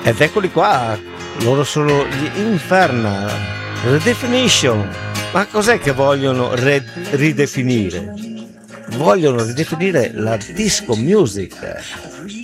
Ed eccoli qua, loro sono gli Infernal, Redefinition. Ma cos'è che vogliono ridefinire? Vogliono ridefinire la disco music.